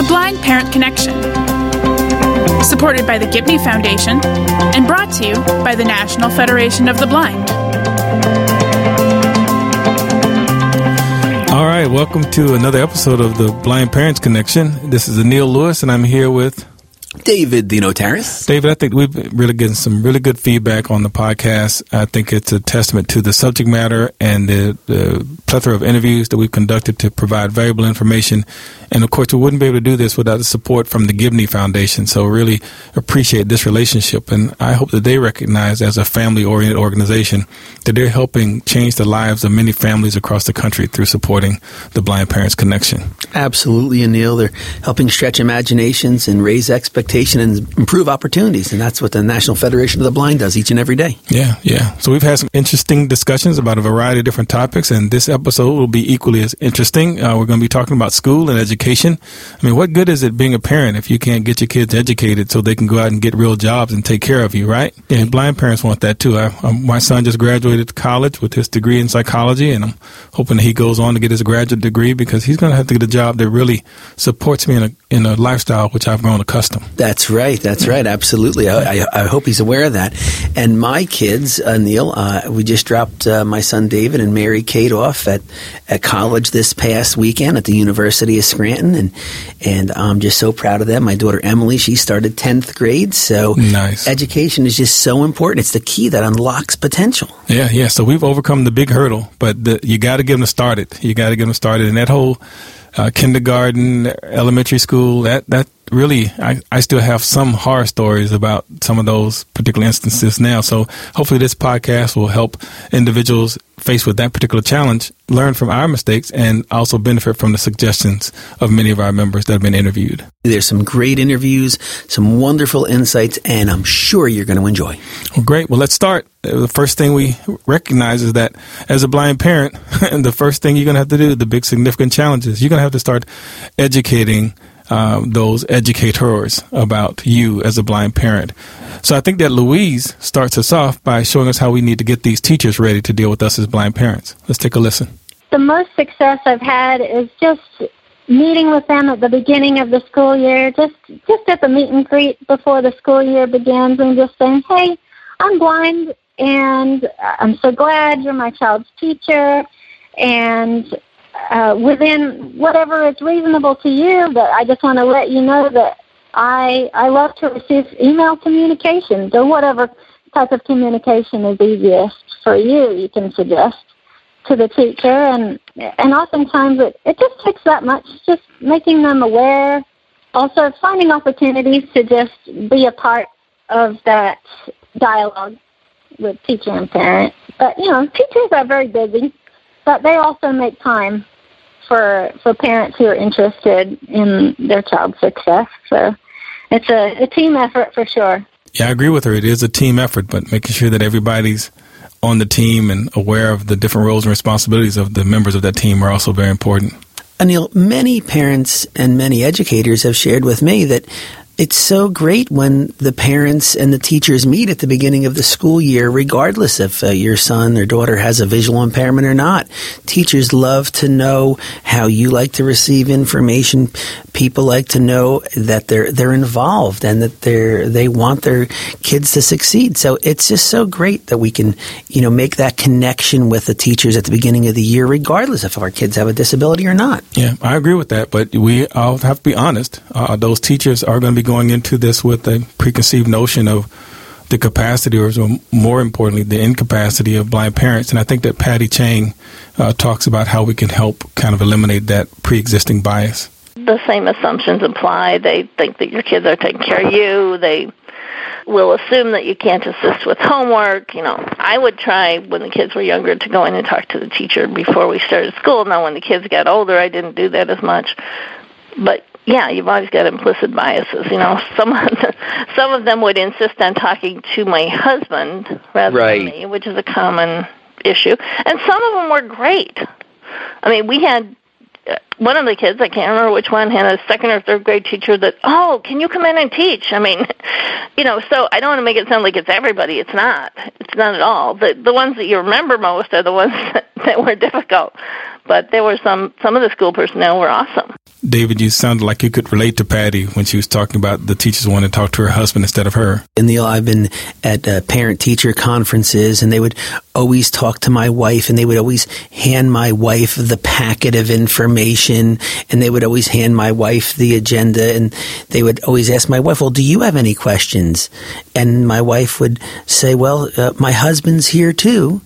Blind Parent Connection, supported by the Gibney Foundation and brought to you by the National Federation of the Blind. All right, welcome to another episode of the Blind Parents Connection. This is Anil Lewis, and I'm here with David Dino Terrace. David, I think we've been really getting some really good feedback on the podcast. I think it's a testament to the subject matter and the plethora of interviews that we've conducted to provide valuable information. And, of course, we wouldn't be able to do this without the support from the Gibney Foundation. So really appreciate this relationship. And I hope that they recognize as a family-oriented organization that they're helping change the lives of many families across the country through supporting the Blind Parents Connection. Absolutely, Anil. They're helping stretch imaginations and raise expectation and improve opportunities. And that's what the National Federation of the Blind does each and every day. Yeah. So we've had some interesting discussions about a variety of different topics, and this episode will be equally as interesting. We're going to be talking about school and education. I mean, what good is it being a parent if you can't get your kids educated so they can go out and get real jobs and take care of you, right? And blind parents want that too. My son just graduated college with his degree in psychology, and I'm hoping that he goes on to get his graduate degree because he's going to have to get a job that really supports me in a lifestyle which I've grown accustomed. That's right. Absolutely. I hope he's aware of that. And my kids, Neil, we just dropped my son David and Mary Kate off at college this past weekend at the University of Scranton. And I'm just so proud of them. My daughter Emily, she started 10th grade. So nice. Education is just so important. It's the key that unlocks potential. Yeah. So we've overcome the big hurdle, but you got to get them started. And that whole kindergarten, elementary school, that really, I still have some horror stories about some of those particular instances now. So hopefully this podcast will help individuals faced with that particular challenge learn from our mistakes and also benefit from the suggestions of many of our members that have been interviewed. There's some great interviews, some wonderful insights, and I'm sure you're going to enjoy. Well, great. Well, let's start. The first thing we recognize is that as a blind parent, the first thing you're going to have to do, the big significant challenge is you're going to have to start educating those educators about you as a blind parent. So I think that Louise starts us off by showing us how we need to get these teachers ready to deal with us as blind parents. Let's take a listen. The most success I've had is just meeting with them at the beginning of the school year, just at the meet and greet before the school year begins, and just saying, hey, I'm blind, and I'm so glad you're my child's teacher, and within whatever is reasonable to you, but I just want to let you know that I love to receive email communications or whatever type of communication is easiest for you. You can suggest to the teacher, and oftentimes it just takes that much, just making them aware, also finding opportunities to just be a part of that dialogue with teacher and parent. But, teachers are very busy, but they also make time for parents who are interested in their child's success. So it's a team effort for sure. Yeah, I agree with her. It is a team effort, but making sure that everybody's on the team and aware of the different roles and responsibilities of the members of that team are also very important. Anil, many parents and many educators have shared with me that it's so great when the parents and the teachers meet at the beginning of the school year, regardless if your son or daughter has a visual impairment or not. Teachers love to know how you like to receive information. People like to know that they're involved and that they want their kids to succeed. So it's just so great that we can, make that connection with the teachers at the beginning of the year, regardless if our kids have a disability or not. Yeah, I agree with that. But we all have to be honest. Those teachers are going to be going into this with a preconceived notion of the capacity, or more importantly, the incapacity of blind parents. And I think that Patty Chang talks about how we can help kind of eliminate that pre-existing bias. The same assumptions apply. They think that your kids are taking care of you. They will assume that you can't assist with homework. I would try when the kids were younger to go in and talk to the teacher before we started school. Now, when the kids got older, I didn't do that as much. But yeah, you've always got implicit biases. Some of them would insist on talking to my husband rather than me, which is a common issue. And some of them were great. I mean, we had one of the kids, I can't remember which one, had a second or third grade teacher that, can you come in and teach? I mean, so I don't want to make it sound like it's everybody. It's not. It's not at all. The ones that you remember most are the ones that were difficult. But there were some of the school personnel were awesome. David, you sounded like you could relate to Patty when she was talking about the teachers wanting to talk to her husband instead of her. And Neil, I've been at parent-teacher conferences, and they would always talk to my wife, and they would always hand my wife the packet of information, and they would always hand my wife the agenda, and they would always ask my wife, well, do you have any questions? And my wife would say, well, my husband's here too.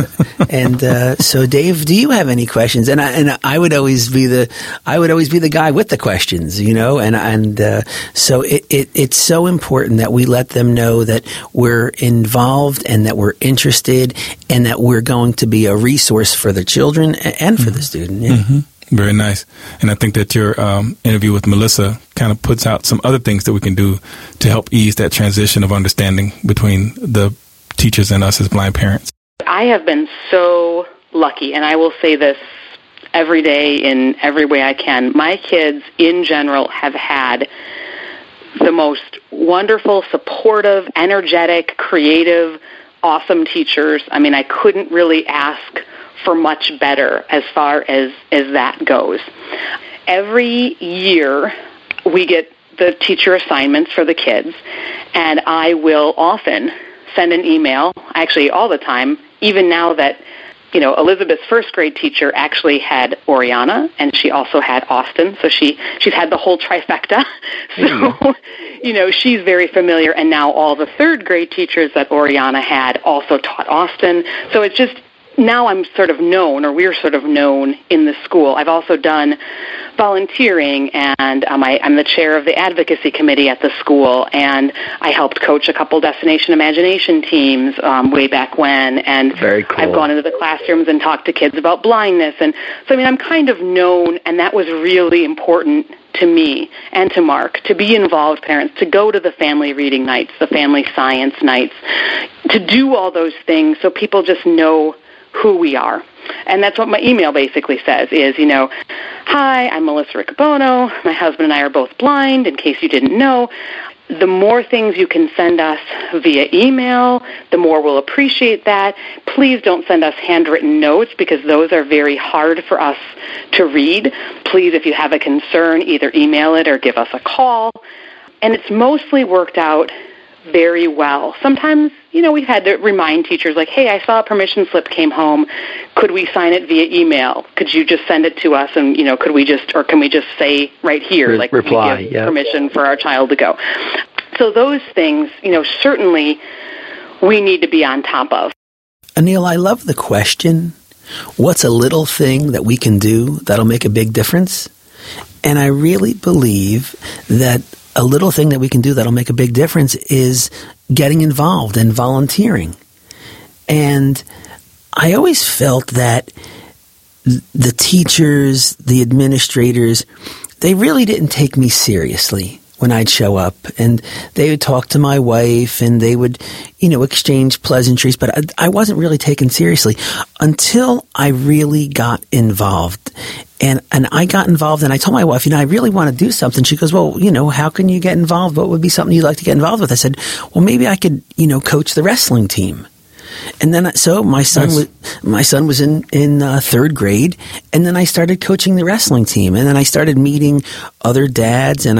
And so Dave, do you have any questions? And I would always be the guy with the questions, you know, and so it's so important that we let them know that we're involved and that we're interested and that we're going to be a resource for the children and for the student. Yeah. Mm-hmm. Very nice. And I think that your interview with Melissa kind of puts out some other things that we can do to help ease that transition of understanding between the teachers and us as blind parents. I have been so lucky, and I will say this every day in every way I can. My kids, in general, have had the most wonderful, supportive, energetic, creative, awesome teachers. I mean, I couldn't really ask for much better as far as that goes. Every year, we get the teacher assignments for the kids, and I will often send an email, actually all the time, even now that, you know, Elizabeth's first grade teacher actually had Oriana, and she also had Austin, so she's had the whole trifecta. So, you know, she's very familiar, and now all the third grade teachers that Oriana had also taught Austin. So it's just, now I'm sort of known, or we're sort of known in the school. I've also done volunteering, and I'm the chair of the advocacy committee at the school, and I helped coach a couple Destination Imagination teams way back when, and Very cool. I've gone into the classrooms and talked to kids about blindness, and so, I mean, I'm kind of known, and that was really important to me and to Mark, to be involved parents, to go to the family reading nights, the family science nights, to do all those things so people just know who we are. And that's what my email basically says is, you know, hi, I'm Melissa Riccobono. My husband and I are both blind, in case you didn't know. The more things you can send us via email, the more we'll appreciate that. Please don't send us handwritten notes because those are very hard for us to read. Please, if you have a concern, either email it or give us a call. And it's mostly worked out very well. Sometimes, you know, we've had to remind teachers like, hey, I saw a permission slip came home. Could we sign it via email? Could you just send it to us? And, you know, can we just say right here, like, reply, we give permission for our child to go? So those things, you know, certainly we need to be on top of. Anil, I love the question, what's a little thing that we can do that'll make a big difference? And I really believe that a little thing that we can do that'll make a big difference is getting involved and volunteering. And I always felt that the teachers, the administrators, they really didn't take me seriously when I'd show up. And they would talk to my wife and they would, you know, exchange pleasantries, but I wasn't really taken seriously until I really got involved. And I got involved, and I told my wife, you know, I really want to do something. She goes, well, you know, how can you get involved? What would be something you'd like to get involved with? I said, well, maybe I could, you know, coach the wrestling team. And then, so my son was in third grade, and then I started coaching the wrestling team, and then I started meeting other dads, and